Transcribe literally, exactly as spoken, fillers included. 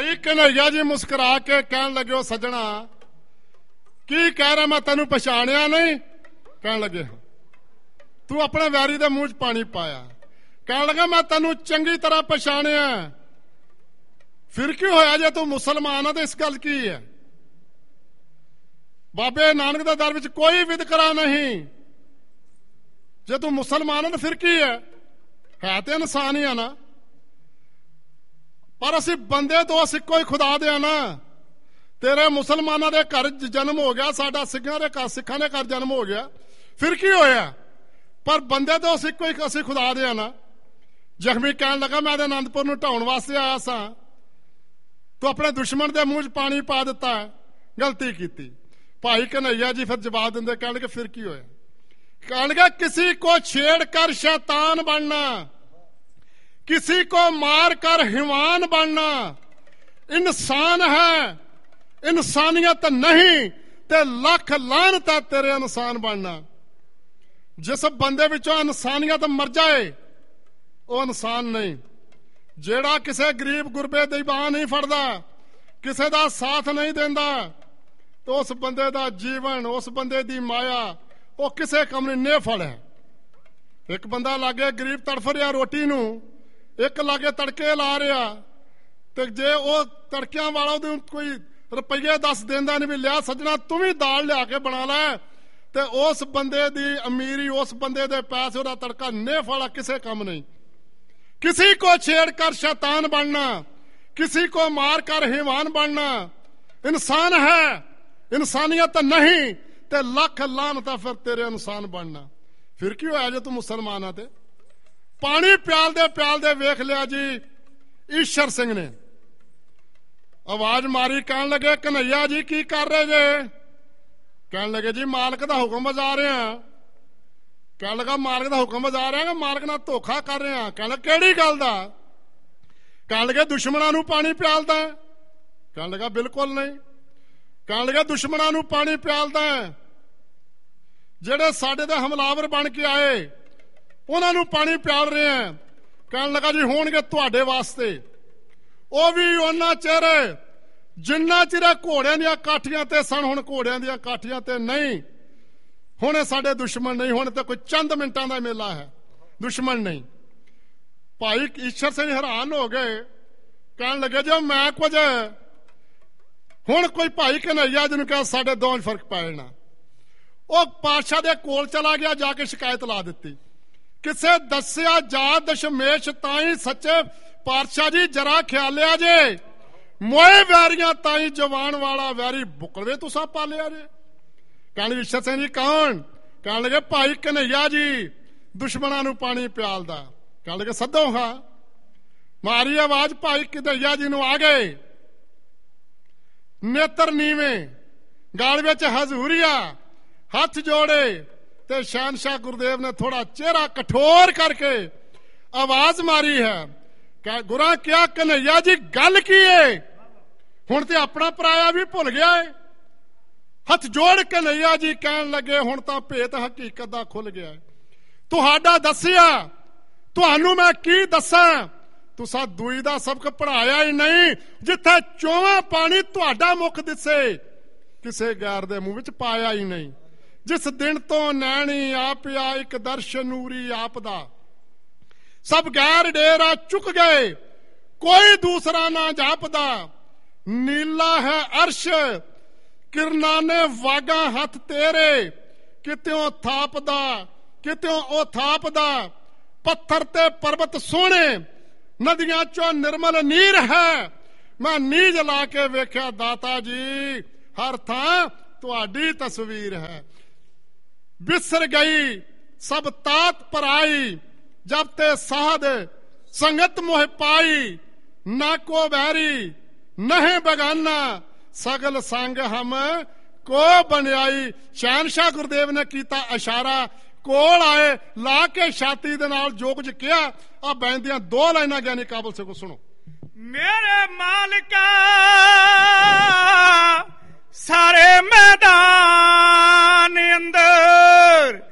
भाई कन्हैया जी मुस्कुरा के कहन लगे, ओ सजना की कह रहा, मैं तेनू पछाणिया नहीं? कहन लगे तू अपने वैरी दे मूंह च पानी पाया। कहन लगा मैं तेनू चंगी तरह पछाणिया। फिर क्यों होया जे तू मुसलमान है तो इस गल की है? बाबे नानक दे दर विच कोई विदकरा नहीं। जे तू मुसलमान है तो फिर की है? है तो इंसान ही है ना। पर असी बंदे तो अस इको ही खुदा दे ना। तेरे मुसलमाना दे घर जन्म हो गया, साडा सिखां दे घर सिखां दे घर जन्म हो गया, फिर की होया? पर बंदे तो अस इको ही असी खुदा दे ना। जख्मी कहन लगा मैं आनंदपुर नूं ढाउण वास्ते आया सा, तो अपने दुश्मन दे मूंह च पानी पा दिता, गलती की। भाई कन्हैया जी फिर जवाब देंदे कहन लगे फिर की होया? कहन लगे किसी को छेड़ कर शैतान बनना, किसी को मार कर हिवान बनना इंसान है, इंसानियत नहीं। ते लख लानत है तेरे इंसान बनना। जिस बंदे विचों इंसानियत मर जाए वो इंसान नहीं। जेड़ा किसे गरीब गुरबे दी बांह नहीं फड़दा, किसे दा साथ नहीं देंदा, तो उस बंदे दा जीवन, उस बंदे दी माया वो किसे कम नहीं नेफल है। एक बंदा लागे गरीब तड़फ रहा रोटी नूं, एक लागे तड़के ला रहा, तो जे वो तड़कियां वाला कोई रुपये दस देंदा नहीं भी लिया सजना तू भी दाल लिया के बना लै, ते उस बंदे दी अमीरी, उस बंदे दे पैसे, उहदा तड़का नेफ वाला किसे कम नहीं। किसी को छेड़ कर शैतान बनना, किसी को मार कर हिवान बनना इंसान है, इंसानियत नहीं। ते लख लानत फिर तेरे इंसान बनना। फिर क्यों होया जे तू मुसलमान है? ते पानी प्याल दे प्याल दे वेख लिया जी ईश्वर सिंह ने आवाज मारी, कहन लगे कन्हैया जी की कर रहे जे? कहन लगे जी मालक दा हुक्म बजा रहे हैं। कहन लगा मालक दा हुक्म बजा रहे हैं, मालक नाल धोखा कर रहे हैं। कहन लगा केड़ी गल दा? कहन लगे दुश्मनां नूं पानी प्यालदा है। कहन लगा बिल्कुल नहीं। कहन लगे दुश्मनां नूं पानी प्यालदा है, जेड़े साडे ते हमलावर बन के आए उन्हां नूं पानी प्याल रहे हैं। कहन लगा जी होणगे तुहाडे वास्ते, ਉਹ भी ਉਹਨਾਂ ਚਿਰ जिन्ना चिर घोड़ियां दी काठियां ते सन, हुण घोड़ियां दी काठियां ते नहीं। हुण साडे दुश्मन नहीं, हुण ते कोई चंद मिंटां दा मेला है, दुश्मन नहीं। भाई ईश्वर सिंह हैरान हो गए, कहन लगे जो मैं कुछ हुण कोई भाई कन्हैया जी नूं कहा साडे दों च फर्क पै जाना। ਉਹ पातशाह दे कोल चला गया, जाके शिकायत ला दी। किसे दस्सिया जात दशमेश ताई सच्चे पातशाह जी जरा ख्यालिया जे, मोए वैरियां ताई जवान वाला वैरी बुकलवे तुसा पालिया जे। कहन ईश्वर सिंह जी कौन? कहन लगे भाई कन्हैया जी दुश्मनां नूं पानी प्यालदा। कहन लगे सदो हां। मारी आवाज भाई कन्हैया जी नूं आ गए, नेत्र नीवे, गाल विच हजूरिया, हथ जोड़े, ते शहनशाह गुरुदेव ने थोड़ा चेहरा कठोर करके आवाज मारी है, कह गुरा क्या कन्हैया जी गल की है? हुण ते अपना पराया भी भुल गया है। हथ जोड़ कन्हैया जी कहन लगे हुण तां भेत हकीकत दा खुल गया है। तुहाडा दस्सिया तुहानू मैं की दस्सां? तुसां दूई दा सबक पढ़ाया ही नहीं, जिथे चौवां पानी तुहाडा मुख दिसे किसे गैर दे मुंह विच पाया ही नहीं। जिस दिन तो नैणी आपिया एक दर्शन नूरी आपदा, सब गैर डेरा चुक गए, कोई दूसरा ना जापदा। नीला है अर्श किरना ने वागा हथ तेरे, कित्यों थापदा कित्यों ओ थापदा। पत्थर ते पर्वत सोने, नदियां चो निर्मल नीर है। मैं नीज ला के वेख्या दाता जी, हर थां तुहाडी तस्वीर है। बिसर गई सब तात पर आई, जब ते साध संगत मोह पाई। ना को बैरी नहीं बगाना, सगल संग हम को बनियाई। शहनशाह गुरुदेव ने कीता इशारा, कोल आए, ला के छाती दे नाल जो कुछ किया। आ बैंदियां दो लाइनां ज्ञानी काबल से को सुनो। मेरे मालिका सारे मैदान अंदर